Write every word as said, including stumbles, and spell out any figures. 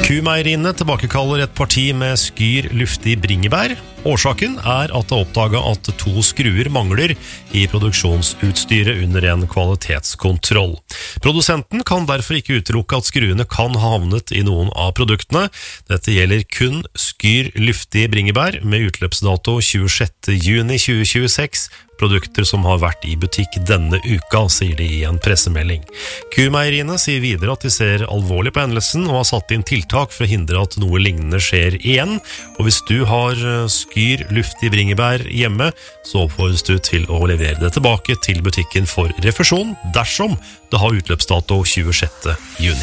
Q-meieriene tilbakekaller et parti med Skyr luftig bringebær. Årsaken er at det er oppdaget at to skruer mangler i produksjonsutstyret under en kvalitetskontroll. Produsenten kan derfor ikke utelukke at skruene kan ha havnet i noen av produktene. Dette gjelder kun Skyr luftig bringebær med utløpsdato tjuesjette juni tjue tjueseks, produkter som har vært i butikk denne uka, sier de i en pressemelding. Q-meieriene sier videre at de ser alvorlig på hendelsen og har satt inn tiltak for å hindre at noe lignende skjer igjen. Og hvis du har Skyr luftig bringebær hjemme, så oppfordres du til å levere det tilbake til butikken for refusjon dersom det har utløpsdato tjuesjette juni.